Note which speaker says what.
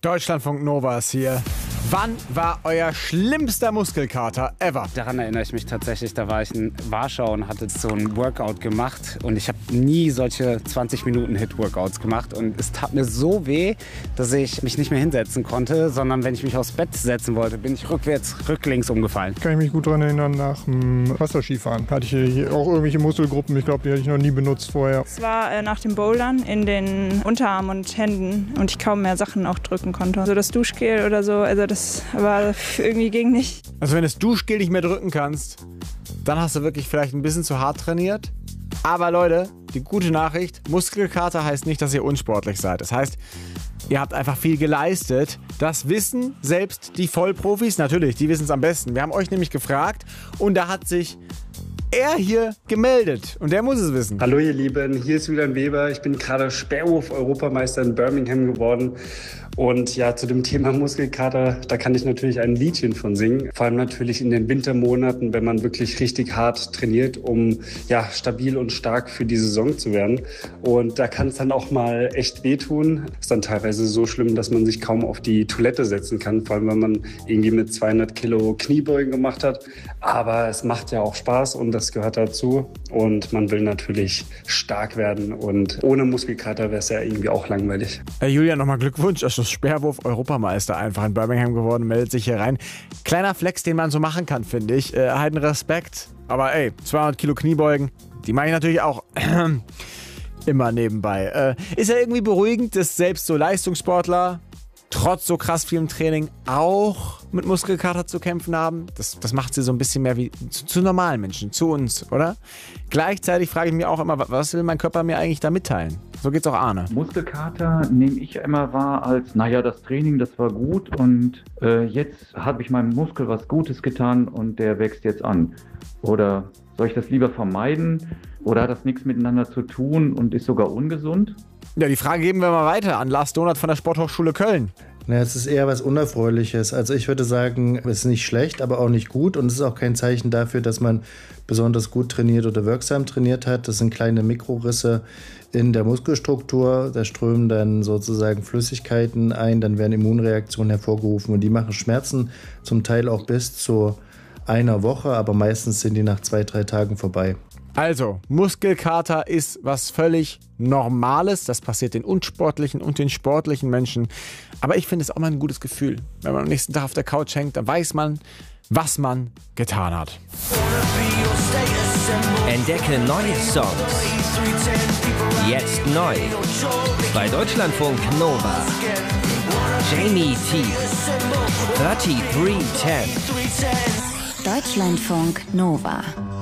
Speaker 1: Deutschlandfunk Nova ist hier. Wann war euer schlimmster Muskelkater ever?
Speaker 2: Daran erinnere ich mich tatsächlich. Da war ich in Warschau und hatte so ein Workout gemacht. Und ich habe nie solche 20-Minuten-Hit-Workouts gemacht. Und es tat mir so weh, dass ich mich nicht mehr hinsetzen konnte, sondern wenn ich mich aufs Bett setzen wollte, bin ich rücklings umgefallen.
Speaker 3: Kann ich mich gut daran erinnern, nach dem Wasserskifahren hatte ich hier auch irgendwelche Muskelgruppen. Ich glaube, die hatte ich noch nie benutzt vorher.
Speaker 4: Es war nach dem Bouldern in den Unterarmen und Händen und ich kaum mehr Sachen auch drücken konnte. Also das Duschgel oder so, also das war irgendwie ging nicht.
Speaker 1: Also wenn du das Duschgel nicht mehr drücken kannst, dann hast du wirklich vielleicht ein bisschen zu hart trainiert. Aber Leute, die gute Nachricht, Muskelkater heißt nicht, dass ihr unsportlich seid. Das heißt, ihr habt einfach viel geleistet. Das wissen selbst die Vollprofis. Natürlich, die wissen es am besten. Wir haben euch nämlich gefragt und da hat sich er hier gemeldet und der muss es wissen.
Speaker 5: Hallo ihr Lieben, hier ist Julian Weber. Ich bin gerade Sperrwurf-Europameister in Birmingham geworden. Und ja, zu dem Thema Muskelkater, da kann ich natürlich ein Liedchen von singen. Vor allem natürlich in den Wintermonaten, wenn man wirklich richtig hart trainiert, um ja stabil und stark für die Saison zu werden. Und da kann es dann auch mal echt wehtun. Ist dann teilweise so schlimm, dass man sich kaum auf die Toilette setzen kann. Vor allem, wenn man irgendwie mit 200 Kilo Kniebeugen gemacht hat. Aber es macht ja auch Spaß und das gehört dazu. Und man will natürlich stark werden. Und ohne Muskelkater wäre es ja irgendwie auch langweilig.
Speaker 1: Julian, nochmal Glückwunsch. Sperrwurf-Europameister einfach in Birmingham geworden, meldet sich hier rein. Kleiner Flex, den man so machen kann, finde ich. Heiden Respekt. Aber 200 Kilo Kniebeugen, die mache ich natürlich auch immer nebenbei. Ist ja irgendwie beruhigend, dass selbst so Leistungssportler trotz so krass vielem Training auch mit Muskelkater zu kämpfen haben. Das macht sie so ein bisschen mehr wie zu normalen Menschen, zu uns, oder? Gleichzeitig frage ich mich auch immer, was will mein Körper mir eigentlich da mitteilen? So geht's auch Arne.
Speaker 6: Muskelkater nehme ich immer wahr als, das Training, das war gut und jetzt habe ich meinem Muskel was Gutes getan und der wächst jetzt an. Oder soll ich das lieber vermeiden? Oder hat das nichts miteinander zu tun und ist sogar ungesund?
Speaker 1: Ja, die Frage geben wir mal weiter an Lars Donath von der Sporthochschule Köln.
Speaker 7: Na, es ist eher was Unerfreuliches. Also ich würde sagen, es ist nicht schlecht, aber auch nicht gut. Und es ist auch kein Zeichen dafür, dass man besonders gut trainiert oder wirksam trainiert hat. Das sind kleine Mikrorisse in der Muskelstruktur. Da strömen dann sozusagen Flüssigkeiten ein, dann werden Immunreaktionen hervorgerufen und die machen Schmerzen, zum Teil auch bis zu einer Woche, aber meistens sind die nach 2-3 Tagen vorbei.
Speaker 1: Also, Muskelkater ist was völlig Normales. Das passiert den unsportlichen und den sportlichen Menschen. Aber ich finde es auch mal ein gutes Gefühl. Wenn man am nächsten Tag auf der Couch hängt, dann weiß man, was man getan hat.
Speaker 8: Entdecke neue Songs. Jetzt neu. Bei Deutschlandfunk Nova. Jamie T. 3310.
Speaker 9: Deutschlandfunk Nova.